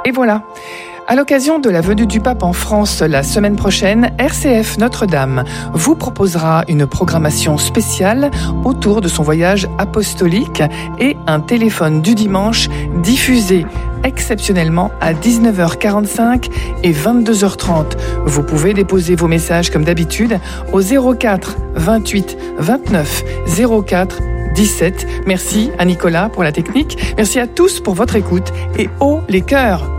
Et voilà. À l'occasion de la venue du pape en France la semaine prochaine, RCF Notre-Dame vous proposera une programmation spéciale autour de son voyage apostolique et un téléphone du dimanche diffusé exceptionnellement à 19h45 et 22h30. Vous pouvez déposer vos messages comme d'habitude au 04 28 29 04 17. Merci à Nicolas pour la technique. Merci à tous pour votre écoute et haut les cœurs!